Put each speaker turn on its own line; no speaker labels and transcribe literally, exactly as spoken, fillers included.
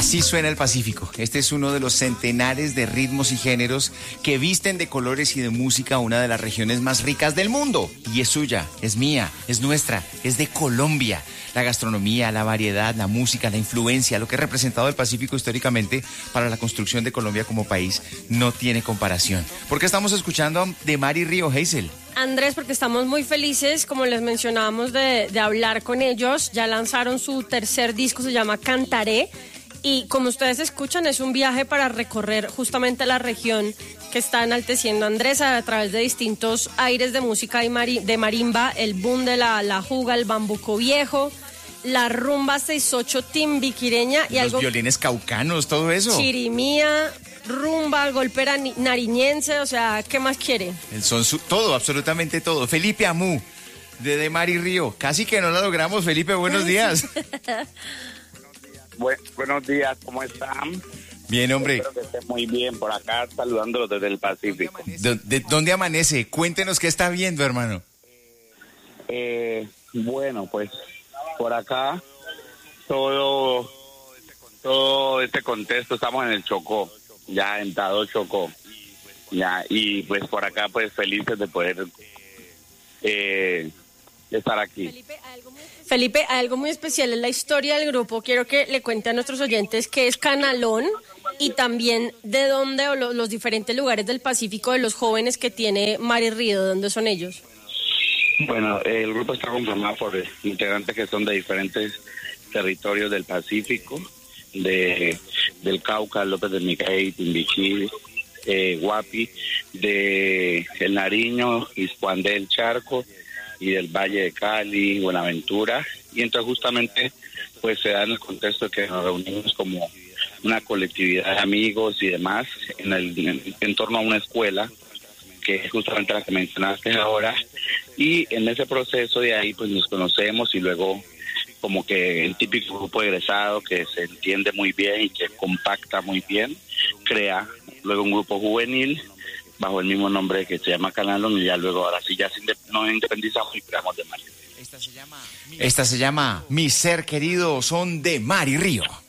Así suena el Pacífico. Este es uno de los centenares de ritmos y géneros que visten de colores y de música una de las regiones más ricas del mundo. Y es suya, es mía, es nuestra, es de Colombia. La gastronomía, la variedad, la música, la influencia, lo que ha representado el Pacífico históricamente para la construcción de Colombia como país no tiene comparación. ¿Por qué estamos escuchando de Mar y Río, Hazel?
Andrés, porque estamos muy felices, como les mencionábamos, de, de hablar con ellos. Ya lanzaron su tercer disco, se llama Cantaré. Y como ustedes escuchan, es un viaje para recorrer justamente la región que está enalteciendo Andrés a través de distintos aires de música y mari- de marimba, el boom de la, la juga, el bambuco viejo, la rumba sesenta y ocho timbiquireña y
Los
algo...
violines caucanos, todo eso.
Chirimía, rumba, golpe nariñense, o sea, ¿qué más quiere?
El son su- todo, absolutamente todo. Felipe Amú, de De Mar y Río. Casi que no la logramos, Felipe, buenos días.
Bu- buenos días, ¿cómo están?
Bien, hombre.
Espero que estén muy bien por acá, saludándolos desde el Pacífico.
¿De, de dónde amanece? Cuéntenos qué está viendo, hermano.
Eh, bueno, pues por acá todo todo este contexto, estamos en el Chocó, ya en Tado Chocó, ya, y pues por acá pues felices de poder eh, estar aquí.
Felipe, hay algo muy especial. Felipe, hay algo muy especial en la historia del grupo. Quiero que le cuente a nuestros oyentes qué es Canalón y también de dónde o lo, los diferentes lugares del Pacífico de los jóvenes que tiene Mar y Río, ¿de dónde son ellos?
Bueno, el grupo está conformado por integrantes que son de diferentes territorios del Pacífico, de del Cauca, López de Miguel, Timbiquí, eh, Guapi, de El Nariño, Iscuán del Charco y del Valle de Cali, Buenaventura, y entonces justamente pues se da en el contexto de que nos reunimos como una colectividad de amigos y demás en, el, en, en torno a una escuela que es justamente la que mencionaste ahora, y en ese proceso de ahí pues nos conocemos y luego como que el típico grupo egresado que se entiende muy bien y que compacta muy bien, crea luego un grupo juvenil bajo el mismo nombre que se llama Canalón, y ya luego ahora sí ya se indep- nos independizamos y creamos de Mar.
Esta se llama... Esta se llama Mi Ser Querido, son de Mar y Río.